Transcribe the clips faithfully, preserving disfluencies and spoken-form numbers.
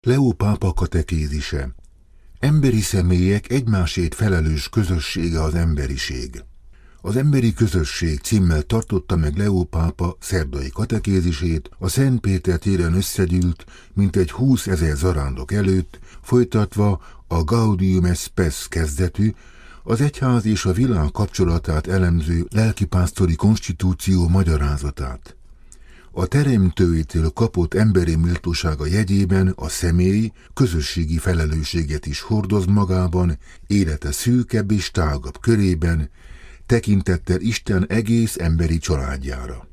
Leó pápa katekézise. Emberi személyek egymásért felelős közössége az emberiség. Az emberi közösség címmel tartotta meg Leó pápa szerdai katekézisét a Szent Péter téren összegyűlt mintegy húszezer zarándok előtt, folytatva a Gaudium et Spes kezdetű, az egyház és a világ kapcsolatát elemző lelkipásztori konstitúció magyarázatát. A teremtőjétől kapott emberi méltósága jegyében a személy közösségi felelősséget is hordoz magában, élete szűkebb és tágabb körében, tekintettel Isten egész emberi családjára.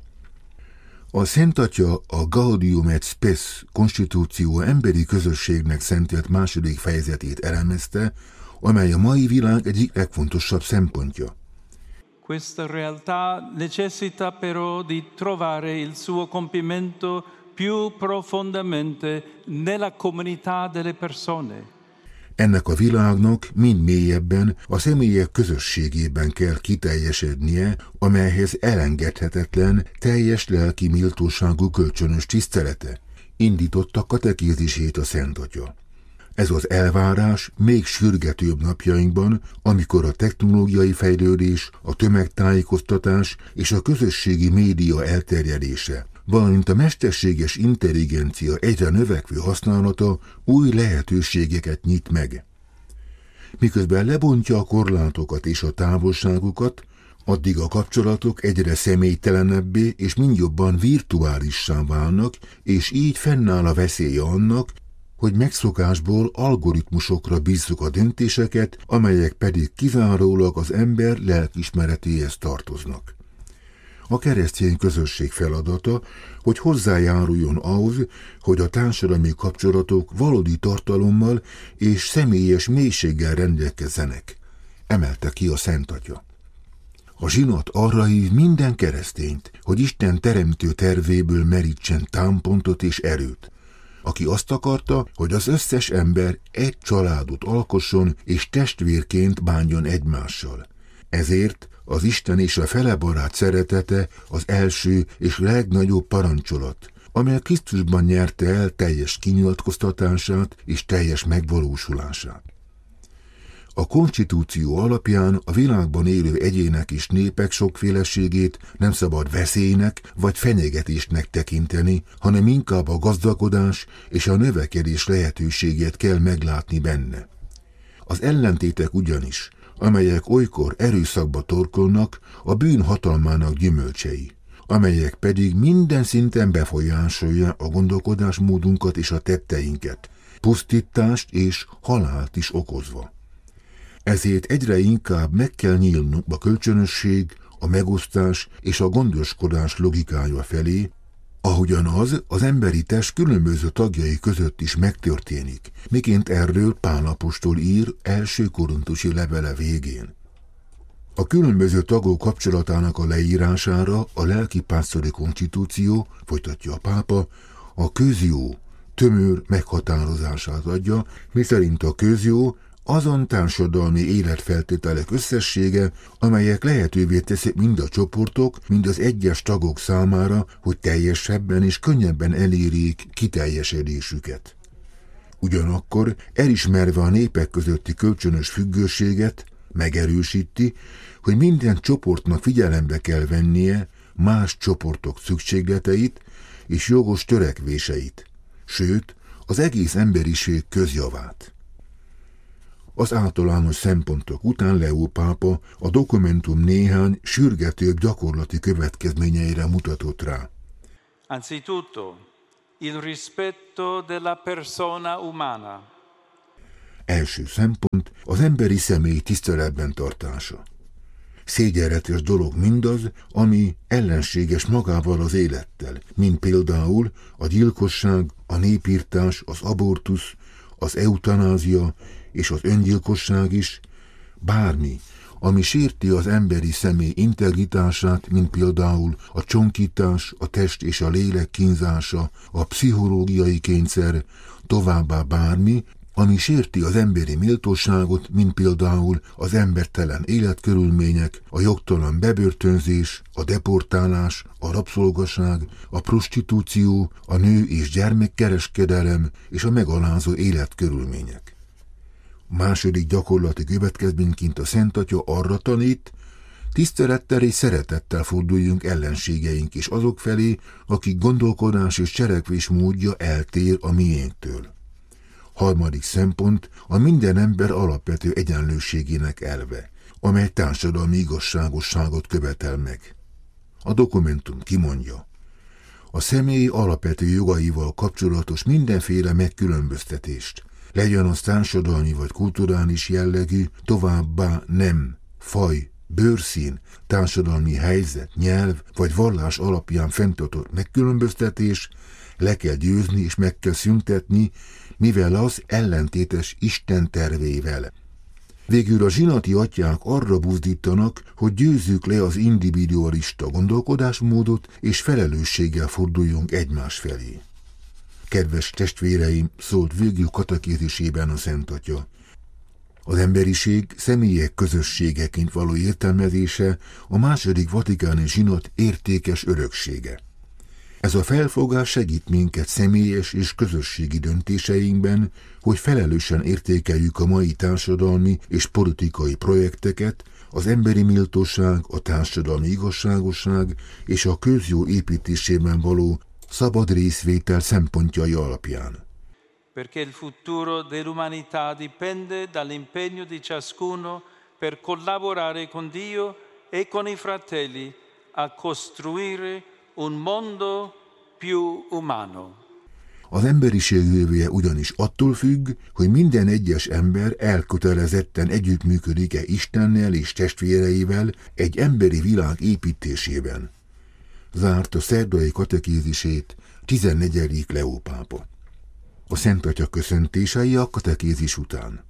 A Szent Atya a Gaudium et Spes konstitúció emberi közösségnek szentelt második fejezetét elemezte, amely a mai világ egyik legfontosabb szempontja. Questa realtà necessita però di trovare il suo compimento più profondamente nella comunità delle persone. Ennek a világnak mind mélyebben a személyek közösségében kell kiteljesednie, amelyhez elengedhetetlen teljes lelki méltóságú kölcsönös tisztelete, indította katekézisét a Szent Atya. Ez az elvárás még sürgetőbb napjainkban, amikor a technológiai fejlődés, a tömegtájékoztatás és a közösségi média elterjedése, valamint a mesterséges intelligencia egyre növekvő használata új lehetőségeket nyit meg. Miközben lebontja a korlátokat és a távolságokat, addig a kapcsolatok egyre személytelenebbé és mindjobban virtuálissá válnak, és így fennáll a veszélye annak, hogy megszokásból algoritmusokra bízzuk a döntéseket, amelyek pedig kizárólag az ember lelkiismeretéhez tartoznak. A keresztény közösség feladata, hogy hozzájáruljon ahhoz, hogy a társadalmi kapcsolatok valódi tartalommal és személyes mélységgel rendelkezzenek, emelte ki a Szent Atya. A zsinat arra hív minden keresztényt, hogy Isten teremtő tervéből merítsen támpontot és erőt, aki azt akarta, hogy az összes ember egy családot alkosson és testvérként bánjon egymással. Ezért az Isten és a fele barát szeretete az első és legnagyobb parancsolat, amely Krisztusban nyerte el teljes kinyilatkoztatását és teljes megvalósulását. A konstitúció alapján a világban élő egyének és népek sokféleségét nem szabad veszélynek vagy fenyegetésnek tekinteni, hanem inkább a gazdagodás és a növekedés lehetőségét kell meglátni benne. Az ellentétek ugyanis, amelyek olykor erőszakba torkolnak, a bűn hatalmának gyümölcsei, amelyek pedig minden szinten befolyásolja a gondolkodásmódunkat és a tetteinket, pusztítást és halált is okozva. Ezért egyre inkább meg kell nyílnunk a kölcsönösség, a megosztás és a gondoskodás logikája felé, ahogyan az az emberi test különböző tagjai között is megtörténik, miként erről Pál apostol ír első korintusi levele végén. A különböző tagok kapcsolatának a leírására a lelkipásztori konstitúció, folytatja a pápa, a közjó tömör meghatározását adja, miszerint a közjó azon társadalmi életfeltételek összessége, amelyek lehetővé teszik mind a csoportok, mind az egyes tagok számára, hogy teljesebben és könnyebben elérjék kiteljesedésüket. Ugyanakkor elismerve a népek közötti kölcsönös függőséget, megerősíti, hogy minden csoportnak figyelembe kell vennie más csoportok szükségleteit és jogos törekvéseit, sőt, az egész emberiség közjavát. Az általános szempontok után Leó pápa a dokumentum néhány sürgetőbb gyakorlati következményeire mutatott rá. Anzitutto, il rispetto della persona umana. Első szempont az emberi személy tiszteletben tartása. Szégyenletes dolog mindaz, ami ellenséges magával az élettel, mint például a gyilkosság, a népirtás, az abortusz, az eutanázia és az öngyilkosság is, bármi, ami sérti az emberi személy integritását, mint például a csonkítás, a test és a lélek kínzása, a pszichológiai kényszer, továbbá bármi, ami sérti az emberi méltóságot, mint például az embertelen életkörülmények, a jogtalan bebörtönzés, a deportálás, a rabszolgaság, a prostitúció, a nő- és gyermekkereskedelem és a megalázó életkörülmények. A második gyakorlati következményként a Szent Atya arra tanít, tisztelettel és szeretettel forduljunk ellenségeink és azok felé, akik gondolkodás és cselekvés módja eltér a miénktől. Harmadik szempont a minden ember alapvető egyenlőségének elve, amely társadalmi igazságosságot követel meg. A dokumentum kimondja, a személy alapvető jogaival kapcsolatos mindenféle megkülönböztetést, legyen az társadalmi vagy kulturális jellegű, továbbá nem, faj, bőrszín, társadalmi helyzet, nyelv vagy vallás alapján fenntartott megkülönböztetés, le kell győzni és meg kell szüntetni, mivel az ellentétes Isten tervével. Végül a zsinati atyák arra buzdítanak, hogy győzzük le az individualista gondolkodásmódot, és felelősséggel forduljunk egymás felé. Kedves testvéreim, szólt végül katekézisében a Szent Atya. Az emberiség személyek közösségeként való értelmezése a második vatikáni zsinat értékes öröksége. Ez a felfogás segít minket személyes és közösségi döntéseinkben, hogy felelősen értékeljük a mai társadalmi és politikai projekteket, az emberi méltóság, a társadalmi igazságosság és a közjó építésében való szabad részvétel szempontjai alapján. Perché il futuro dell'umanità dipende dall'impegno di ciascuno per collaborare con Dio e con i fratelli a costruire un mondo più umano. Az emberiség jövője ugyanis attól függ, hogy minden egyes ember elkötelezetten együttműködik-e Istennel és testvéreivel egy emberi világ építésében. Zárt a szerdai katekézisét tizennegyedik Leó pápa. A Szent Atya köszöntései a katekézis után.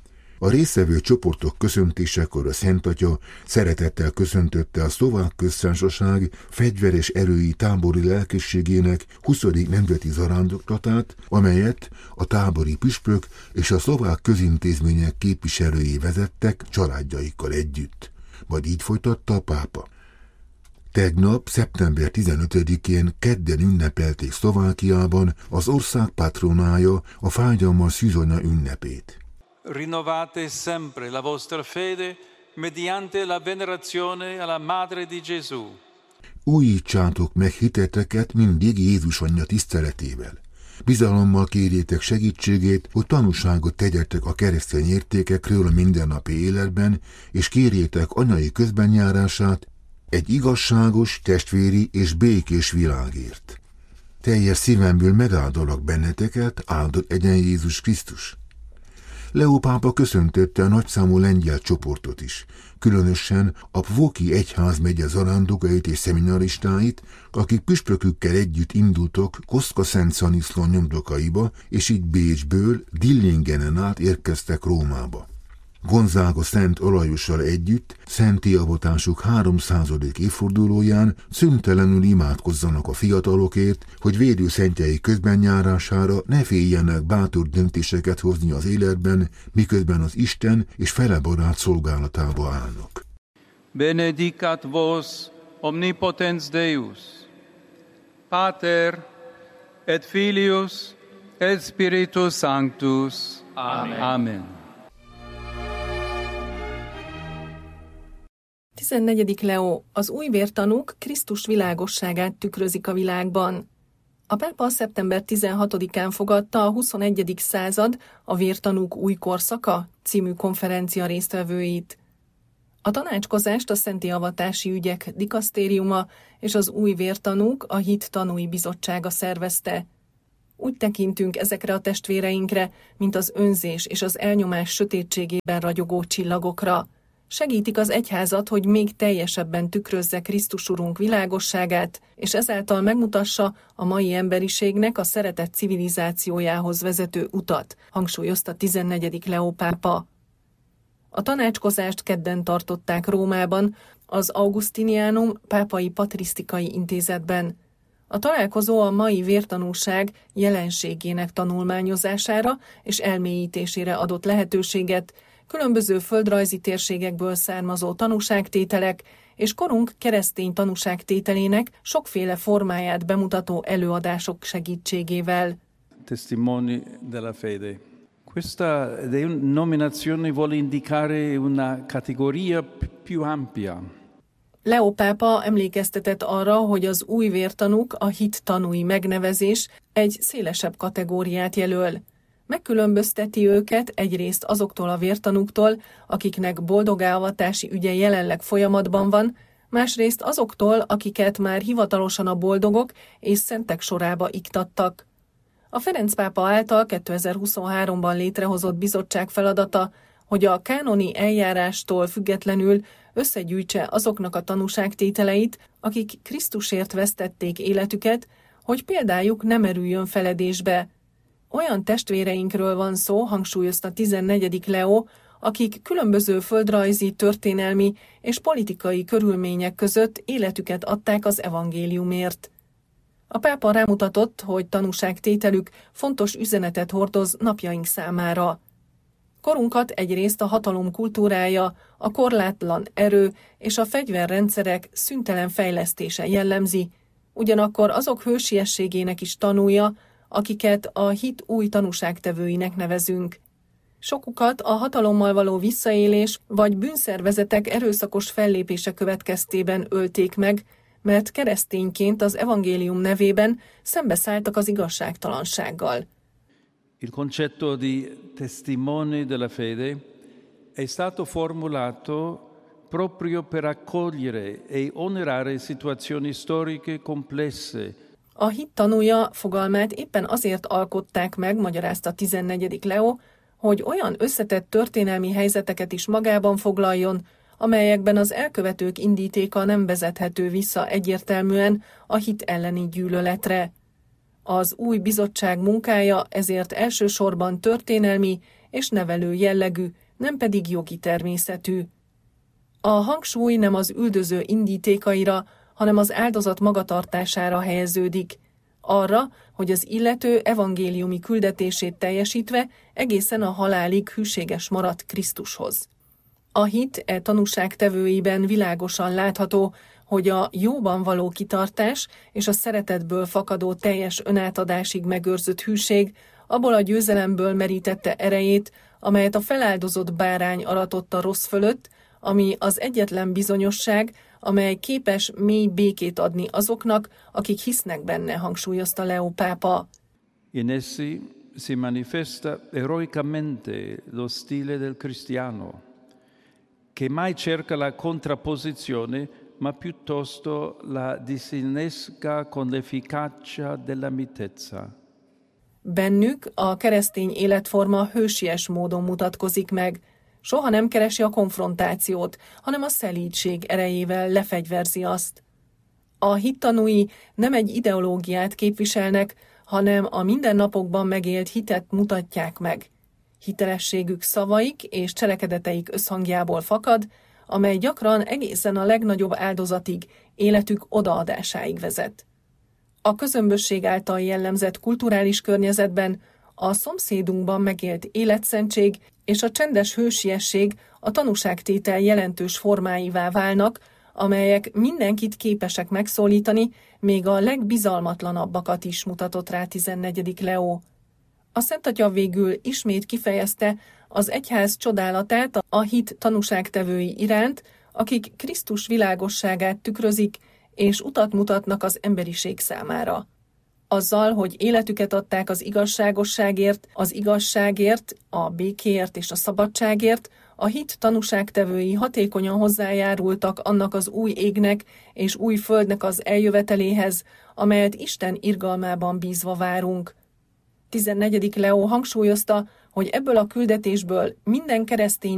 A résztvevő csoportok köszöntésekor a Szent Atya szeretettel köszöntötte a Szlovák Köztársaság fegyveres erői tábori lelkészségének huszadik nemzeti zarándoklatát, amelyet a tábori püspök és a szlovák közintézmények képviselői vezettek családjaikkal együtt. Majd így folytatta a pápa. Tegnap, szeptember tizenötödikén kedden ünnepelték Szlovákiában az ország patronája, a fájdalmas szűzonya ünnepét. Rinnovate sempre la vostra fede mediante la venerazione alla Madre di Gesù. Újítsátok meg hiteteket mindig Jézus anyja tiszteletével. Bizalommal kérjétek segítségét, hogy tanúságot tegyetek a keresztény értékekről a mindennapi életben, és kérjétek anyai közbenjárását egy igazságos, testvéri és békés világért. Teljes szívemből megáldalak benneteket, áldott egyen Jézus Krisztus. Leó pápa köszöntötte a nagyszámú lengyel csoportot is, különösen a Pvoki egyházmegye zarándokait és szeminaristáit, akik püspökükkel együtt indultak Koszka-Szent Szaniszló nyomdokaiba, és így Bécsből Dillingenen át érkeztek Rómába. Gonzága Szent Olajussal együtt szenti avatásuk háromszázadik évfordulóján szüntelenül imádkozzanak a fiatalokért, hogy védőszentjei közbenjárására ne féljenek bátor döntéseket hozni az életben, miközben az Isten és felebarát szolgálatába állnak. Benedicat vos omnipotens Deus, Pater et Filius et Spiritus Sanctus. Amen. Amen. tizennegyedik Leó, az új vértanúk Krisztus világosságát tükrözik a világban. A pápa szeptember tizenhatodikán fogadta a huszonegyedik század a vértanúk új korszaka című konferencia résztvevőit. A tanácskozást a Szenti Avatási Ügyek Dikasztériuma és az új vértanúk a Hit Tanúi Bizottsága szervezte. Úgy tekintünk ezekre a testvéreinkre, mint az önzés és az elnyomás sötétségében ragyogó csillagokra. Segítik az egyházat, hogy még teljesebben tükrözze Krisztus Urunk világosságát, és ezáltal megmutassa a mai emberiségnek a szeretet civilizációjához vezető utat, hangsúlyozta tizennegyedik Leó pápa. A tanácskozást kedden tartották Rómában, az Augustinianum pápai patrisztikai intézetben. A találkozó a mai vértanúság jelenségének tanulmányozására és elmélyítésére adott lehetőséget, különböző földrajzi térségekből származó tanúságtételek és korunk keresztény tanúságtételének sokféle formáját bemutató előadások segítségével. Testimoni della fede. Questa denominazione vuole indicare una categoria più ampia. Leó pápa emlékeztetett arra, hogy az új vértanúk, a hit tanúi megnevezés egy szélesebb kategóriát jelöl. Megkülönbözteti őket egyrészt azoktól a vértanúktól, akiknek boldogávatási ügye jelenleg folyamatban van, másrészt azoktól, akiket már hivatalosan a boldogok és szentek sorába iktattak. A Ferenc pápa által kétezer-huszonháromban létrehozott bizottság feladata, hogy a kánoni eljárástól függetlenül összegyűjtse azoknak a tanúságtételeit, akik Krisztusért vesztették életüket, hogy példájuk ne merüljön feledésbe. Olyan testvéreinkről van szó, hangsúlyozta tizennegyedik Leó, akik különböző földrajzi, történelmi és politikai körülmények között életüket adták az evangéliumért. A pápa rámutatott, hogy tanúságtételük fontos üzenetet hordoz napjaink számára. Korunkat egyrészt a hatalom kultúrája, a korlátlan erő és a fegyverrendszerek szüntelen fejlesztése jellemzi, ugyanakkor azok hősiességének is tanúja, akiket a hit új tanúságtevőinek nevezünk. Sokukat a hatalommal való visszaélés vagy bűnszervezetek erőszakos fellépése következtében ölték meg, mert keresztényként az evangélium nevében szembeszálltak az igazságtalansággal. Il concetto di testimone della fede è stato formulato proprio per accogliere e onorare situazioni storiche complesse. A hit tanúja fogalmát éppen azért alkották meg, magyarázta tizennegyedik Leó, hogy olyan összetett történelmi helyzeteket is magában foglaljon, amelyekben az elkövetők indítéka nem vezethető vissza egyértelműen a hit elleni gyűlöletre. Az új bizottság munkája ezért elsősorban történelmi és nevelő jellegű, nem pedig jogi természetű. A hangsúly nem az üldöző indítékaira, hanem az áldozat magatartására helyeződik, arra, hogy az illető evangéliumi küldetését teljesítve egészen a halálig hűséges maradt Krisztushoz. A hit e tanúságtevőiben világosan látható, hogy a jóban való kitartás és a szeretetből fakadó teljes önátadásig megőrzött hűség abból a győzelemből merítette erejét, amelyet a feláldozott bárány aratott a rossz fölött, ami az egyetlen bizonyosság, amely képes mély békét adni azoknak, akik hisznek benne, hangsúlyozta Leó pápa. In essi si manifesta eroicamente lo stile del cristiano, che mai cerca la contrapposizione, ma piuttosto la disinnesca con l'efficacia della mitezza. Bennük a keresztény életforma hősies módon mutatkozik meg. Soha nem keresi a konfrontációt, hanem a szelídség erejével lefegyverzi azt. A hittanúi nem egy ideológiát képviselnek, hanem a mindennapokban megélt hitet mutatják meg. Hitelességük szavaik és cselekedeteik összhangjából fakad, amely gyakran egészen a legnagyobb áldozatig, életük odaadásáig vezet. A közömbösség által jellemzett kulturális környezetben a szomszédunkban megélt életszentség és a csendes hősiesség a tanúságtétel jelentős formáivá válnak, amelyek mindenkit képesek megszólítani, még a legbizalmatlanabbakat is, mutatott rá tizennegyedik Leó. A Szentatya végül ismét kifejezte az egyház csodálatát a hit tanúságtevői iránt, akik Krisztus világosságát tükrözik és utat mutatnak az emberiség számára. Azzal, hogy életüket adták az igazságosságért, az igazságért, a békéért és a szabadságért, a hit tanúságtevői hatékonyan hozzájárultak annak az új égnek és új földnek az eljöveteléhez, amelyet Isten irgalmában bízva várunk. tizennegyedik Leó hangsúlyozta, hogy ebből a küldetésből minden keresztény